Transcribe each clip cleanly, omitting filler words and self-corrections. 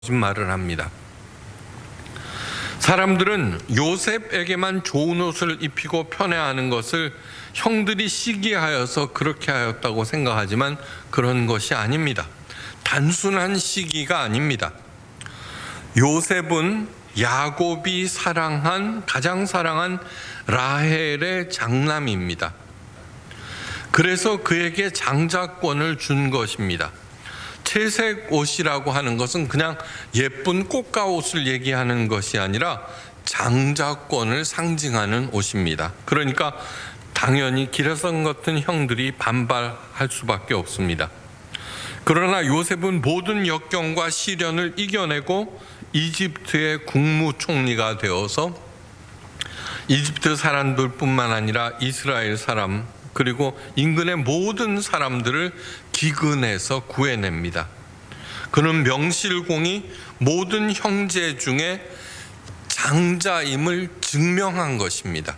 말을 합니다. 사람들은 요셉에게만 좋은 옷을 입히고 편애하는 것을 형들이 시기하여서 그렇게 하였다고 생각하지만 그런 것이 아닙니다. 단순한 시기가 아닙니다. 요셉은 야곱이 가장 사랑한 라헬의 장남입니다. 그래서 그에게 장자권을 준 것입니다. 채색 옷이라고 하는 것은 그냥 예쁜 꽃가옷을 얘기하는 것이 아니라 장자권을 상징하는 옷입니다. 그러니까 당연히 기라성 같은 형들이 반발할 수밖에 없습니다. 그러나 요셉은 모든 역경과 시련을 이겨내고 이집트의 국무총리가 되어서 이집트 사람들뿐만 아니라 이스라엘 사람 그리고 인근의 모든 사람들을 기근해서 구해냅니다. 그는 명실공히 모든 형제 중에 장자임을 증명한 것입니다.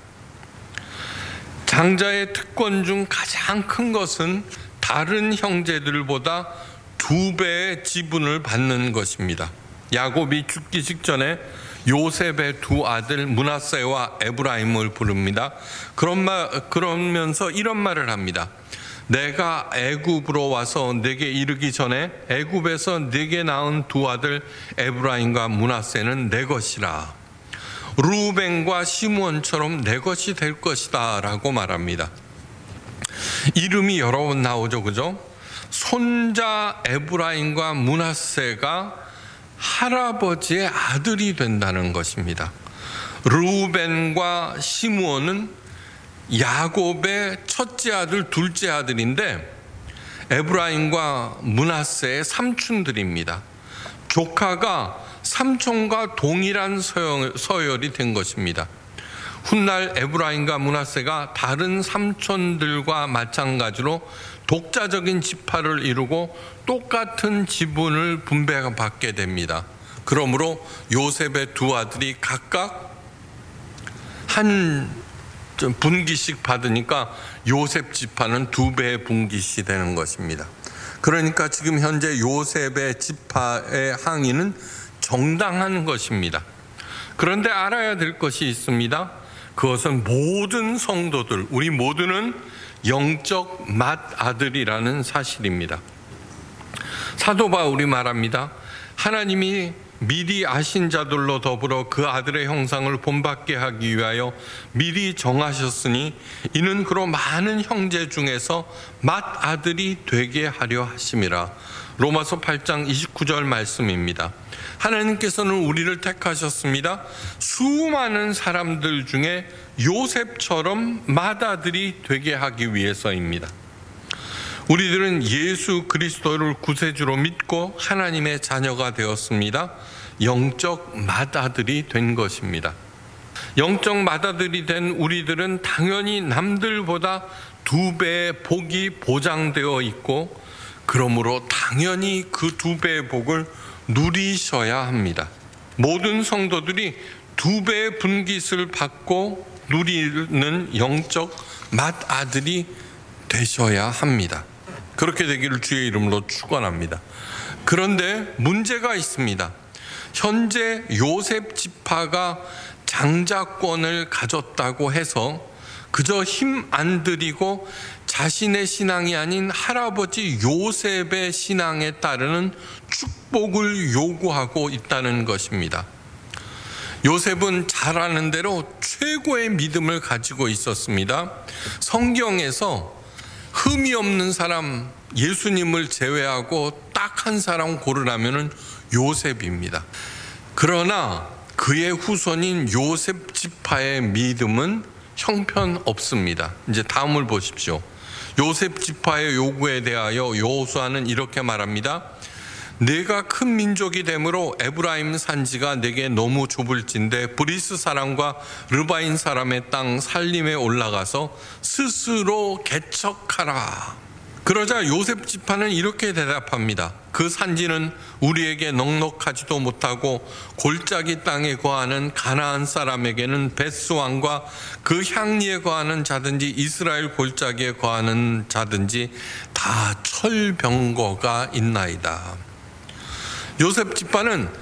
장자의 특권 중 가장 큰 것은 다른 형제들보다 2배의 지분을 받는 것입니다. 야곱이 죽기 직전에 요셉의 두 아들 므낫세와 에브라임을 부릅니다. 그러면서 이런 말을 합니다. 내가 애굽으로 와서 내게 이르기 전에 애굽에서 내게 낳은 두 아들 에브라임과 므낫세는 내 것이라. 루벤과 시므온처럼 내 것이 될 것이다 라고 말합니다. 이름이 여러 번 나오죠, 그죠? 손자 에브라임과 므낫세가 할아버지의 아들이 된다는 것입니다. 루벤과 시므온은 야곱의 첫째 아들, 둘째 아들인데 에브라임과 므낫세의 삼촌들입니다. 조카가 삼촌과 동일한 서열이 된 것입니다. 훗날 에브라임과 므낫세가 다른 삼촌들과 마찬가지로 독자적인 지파를 이루고 똑같은 지분을 분배받게 됩니다. 그러므로 요셉의 두 아들이 각각 한 분기씩 받으니까 요셉 지파는 2배의 분기씩 되는 것입니다. 그러니까 지금 현재 요셉의 지파의 항의는 정당한 것입니다. 그런데 알아야 될 것이 있습니다. 그것은 모든 성도들, 우리 모두는 영적 맏아들이라는 사실입니다. 사도 바울이 말합니다. 하나님이 미리 아신 자들로 더불어 그 아들의 형상을 본받게 하기 위하여 미리 정하셨으니 이는 그로 많은 형제 중에서 맏아들이 되게 하려 하심이라. 로마서 8장 29절 말씀입니다. 하나님께서는 우리를 택하셨습니다. 수많은 사람들 중에 요셉처럼 맏아들이 되게 하기 위해서입니다. 우리들은 예수 그리스도를 구세주로 믿고 하나님의 자녀가 되었습니다. 영적 맏아들이 된 것입니다. 영적 맏아들이 된 우리들은 당연히 남들보다 2배의 복이 보장되어 있고 그러므로 당연히 그 2배의 복을 누리셔야 합니다. 모든 성도들이 2배의 분깃을 받고 누리는 영적 맏아들이 되셔야 합니다. 그렇게 되기를 주의 이름으로 축원합니다. 그런데 문제가 있습니다. 현재 요셉 지파가 장자권을 가졌다고 해서 그저 힘 안 들이고 자신의 신앙이 아닌 할아버지 요셉의 신앙에 따르는 축복을 요구하고 있다는 것입니다. 요셉은 잘 아는 대로 최고의 믿음을 가지고 있었습니다. 성경에서 흠이 없는 사람, 예수님을 제외하고 딱 한 사람 고르라면 요셉입니다. 그러나 그의 후손인 요셉 지파의 믿음은 형편없습니다. 이제 다음을 보십시오. 요셉 지파의 요구에 대하여 여호수아는 이렇게 말합니다. 내가 큰 민족이 되므로 에브라임 산지가 내게 너무 좁을진데 브리스 사람과 르바인 사람의 땅 살림에 올라가서 스스로 개척하라. 그러자 요셉 지파는 이렇게 대답합니다. 그 산지는 우리에게 넉넉하지도 못하고 골짜기 땅에 거하는 가나안 사람에게는 베스 왕과 그 향리에 거하는 자든지 이스라엘 골짜기에 거하는 자든지 다 철병거가 있나이다. 요셉 집안은